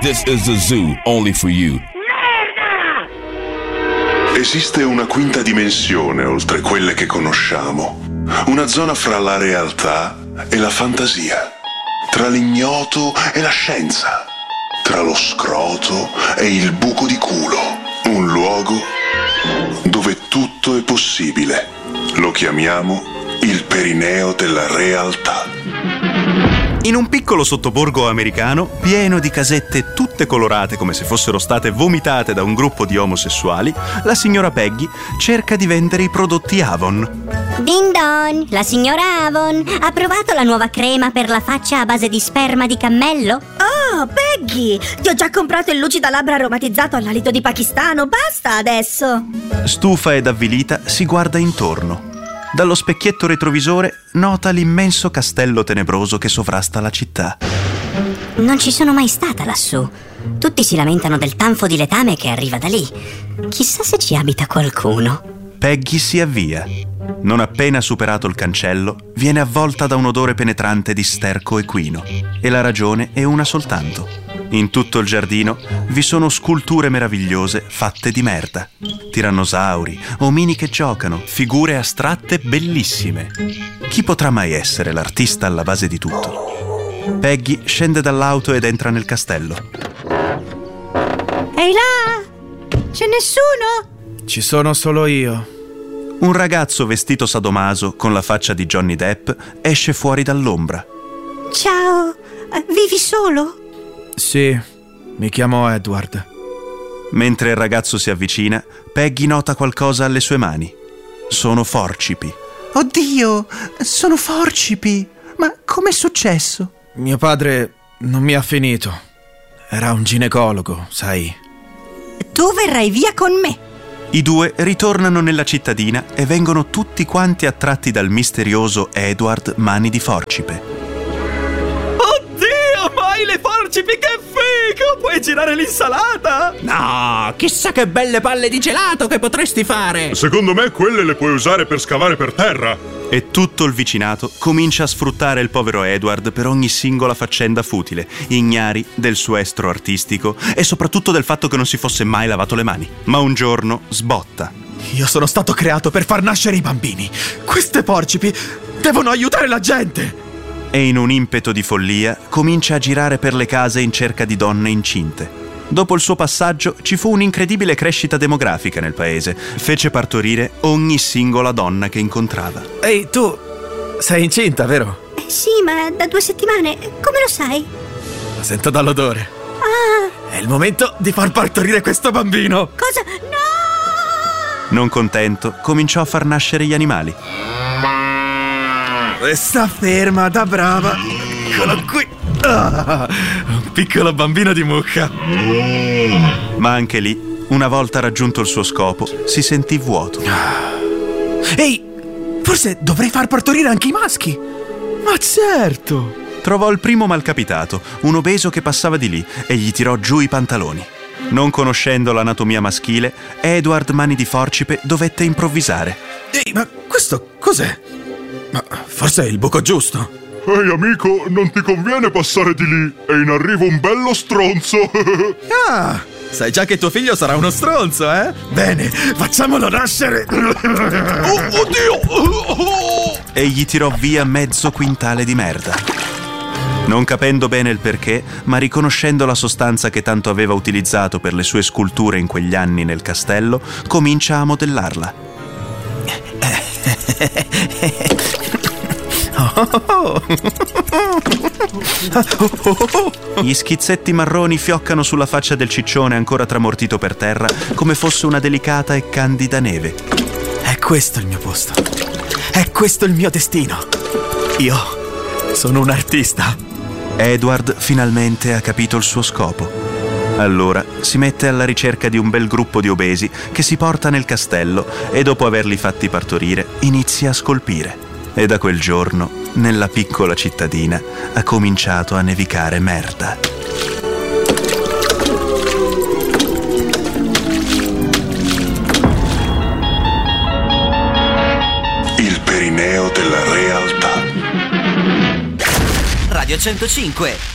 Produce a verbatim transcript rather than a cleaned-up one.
This is the zoo, only for you. Esiste una quinta dimensione oltre quelle che conosciamo. Una zona fra la realtà e la fantasia. Tra l'ignoto e la scienza. Tra lo scroto e il buco di culo. Un luogo dove tutto è possibile. Lo chiamiamo il perineo della realtà. In un piccolo sottoborgo americano, pieno di casette tutte colorate come se fossero state vomitate da un gruppo di omosessuali, la signora Peggy cerca di vendere i prodotti Avon. Ding dong, la signora Avon ha provato la nuova crema per la faccia a base di sperma di cammello? Oh, Peggy, ti ho già comprato il lucida labbra aromatizzato all'alito di pakistano, basta adesso! Stufa ed avvilita si guarda intorno. Dallo specchietto retrovisore nota l'immenso castello tenebroso che sovrasta la città. Non ci sono mai stata lassù. Tutti si lamentano del tanfo di letame che arriva da lì. Chissà se ci abita qualcuno. Peggy si avvia. Non appena superato il cancello, viene avvolta da un odore penetrante di sterco equino. E la ragione è una soltanto. In tutto il giardino vi sono sculture meravigliose fatte di merda. Tirannosauri, omini che giocano, figure astratte bellissime. Chi potrà mai essere l'artista alla base di tutto? Peggy scende dall'auto ed entra nel castello. Ehi là! C'è nessuno? Ci sono solo io. Un ragazzo vestito sadomaso con la faccia di Johnny Depp esce fuori dall'ombra. Ciao, vivi solo? Sì, mi chiamo Edward. Mentre il ragazzo si avvicina, Peggy nota qualcosa alle sue mani. Sono forcipi. Oddio, sono forcipi! Ma com'è successo? Mio padre non mi ha finito. Era un ginecologo, sai. Tu verrai via con me. I due ritornano nella cittadina e vengono tutti quanti attratti dal misterioso Edward Mani di Forcipe. Le forcipi, che figo! Puoi girare l'insalata? No, chissà che belle palle di gelato che potresti fare! Secondo me quelle le puoi usare per scavare per terra. E tutto il vicinato comincia a sfruttare il povero Edward per ogni singola faccenda futile, ignari del suo estro artistico e soprattutto del fatto che non si fosse mai lavato le mani. Ma un giorno sbotta. Io sono stato creato per far nascere i bambini. Queste porcipi devono aiutare la gente. E in un impeto di follia comincia a girare per le case in cerca di donne incinte. Dopo il suo passaggio ci fu un'incredibile crescita demografica nel paese. Fece partorire ogni singola donna che incontrava. Ehi, tu sei incinta, vero? Eh, sì, ma da due settimane. Come lo sai? Lo sento dall'odore. Ah! È il momento di far partorire questo bambino. Cosa? No! Non contento, cominciò a far nascere gli animali. Sta ferma, da brava. Eccolo qui. Ah, un piccolo bambino di mucca. Ma anche lì, una volta raggiunto il suo scopo, si sentì vuoto. Ehi, forse dovrei far partorire anche i maschi. Ma certo. Trovò il primo malcapitato, un obeso che passava di lì, e gli tirò giù i pantaloni. Non conoscendo l'anatomia maschile, Edward Mani di Forcipe dovette improvvisare. Ehi, ma questo cos'è? Ma forse è il buco giusto. Ehi amico, non ti conviene passare di lì? È in arrivo un bello stronzo. Ah, sai già che tuo figlio sarà uno stronzo, eh? Bene, facciamolo nascere. Oh, oddio! E gli tirò via mezzo quintale di merda. Non capendo bene il perché, ma riconoscendo la sostanza che tanto aveva utilizzato per le sue sculture in quegli anni nel castello, comincia a modellarla. Gli schizzetti marroni fioccano sulla faccia del ciccione ancora tramortito per terra come fosse una delicata e candida neve. È questo il mio posto. È questo il mio destino. Io sono un artista. Edward finalmente ha capito il suo scopo. Allora si mette alla ricerca di un bel gruppo di obesi che si porta nel castello e dopo averli fatti partorire inizia a scolpire. E da quel giorno, nella piccola cittadina, ha cominciato a nevicare merda. Il perineo della realtà. Radio centocinque